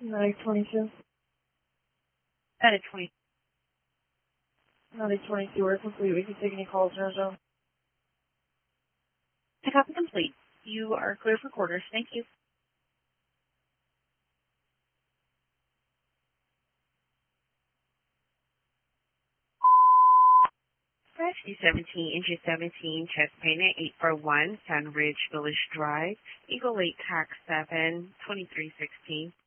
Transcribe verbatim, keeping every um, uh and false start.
nine twenty-two. That is twenty. nine twenty-two, we're complete. We can take any calls in our zone. Pickup complete. You are clear for quarters. Thank you. Taxi seventeen, engine seventeen, chest pain at eight four one, Sun Ridge Village Drive, Eagle eight, tax seven, twenty-three sixteen.